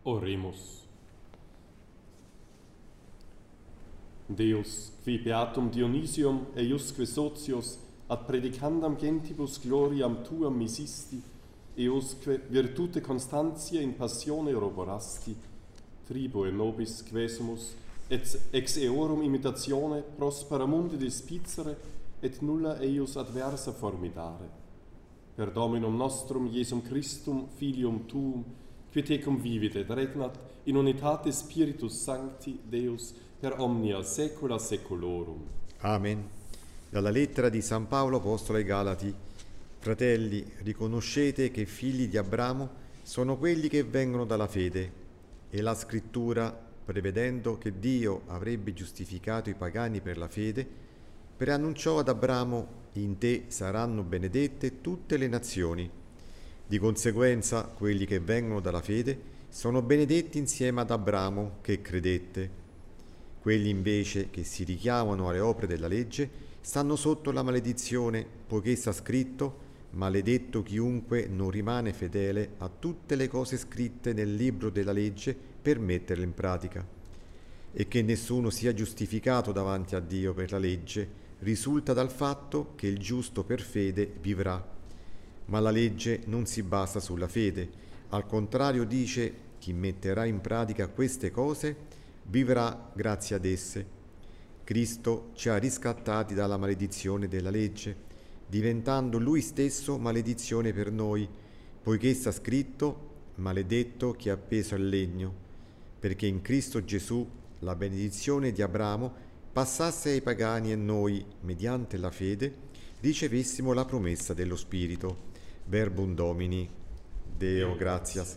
Oremus. Deus, qui beatum Dionysium eiusque socios ad predicandam gentibus gloriam tuam misisti, eusque virtute constantia in passione roborasti, tribo et nobis quesumus, et ex eorum imitatione prospera mundi despicere, et nulla eius adversa formidare. Per Dominum nostrum Iesum Christum, Filium Tuum, qui tecum vivit et regnat in unitate Spiritus Sancti, Deus, per omnia saecula saeculorum. Amen. Dalla lettera di San Paolo Apostolo ai Galati. Fratelli, riconoscete che figli di Abramo sono quelli che vengono dalla fede, e la Scrittura, prevedendo che Dio avrebbe giustificato i pagani per la fede, preannunciò ad Abramo: in te saranno benedette tutte le nazioni. Di conseguenza, quelli che vengono dalla fede sono benedetti insieme ad Abramo che credette. Quelli invece che si richiamano alle opere della legge stanno sotto la maledizione, poiché sta scritto: maledetto chiunque non rimane fedele a tutte le cose scritte nel libro della legge per metterle in pratica. E che nessuno sia giustificato davanti a Dio per la legge risulta dal fatto che il giusto per fede vivrà. Ma la legge non si basa sulla fede, al contrario dice: chi metterà in pratica queste cose vivrà grazie ad esse. Cristo ci ha riscattati dalla maledizione della legge, diventando Lui stesso maledizione per noi, poiché sta scritto: maledetto chi è appeso al legno, perché in Cristo Gesù la benedizione di Abramo passasse ai pagani e noi, mediante la fede, ricevessimo la promessa dello Spirito. Verbum Domini. Deo gratias.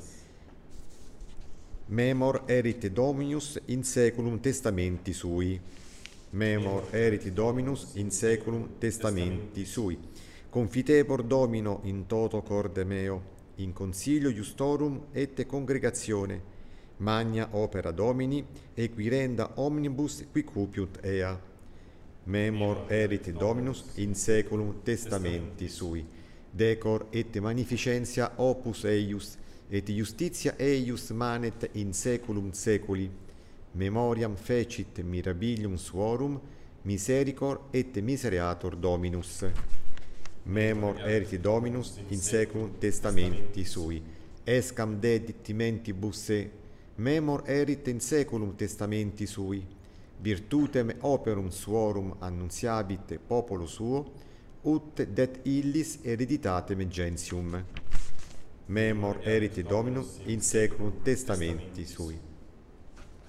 Memor erit Dominus in saeculum testamenti sui. Memor erit Dominus in saeculum testamenti sui. Confitebor Domino in toto corde meo, in consilio iustorum et congregatione, magna opera Domini, e qui renda omnibus qui cupiunt ea. Memor erit Dominus in saeculum testamenti sui. Decor et magnificentia opus eius, et justitia eius manet in saeculum saeculi. Memoriam fecit mirabilium suorum, misericor et misereator Dominus. Memor erit Dominus in saeculum testamenti sui. Escam dedit mentibus se. Memor erit in saeculum testamenti sui. Virtutem operum suorum annuntiabit popolo suo, ut det illis hereditatem gentium. Memor erit Dominus in saeculum testamenti sui.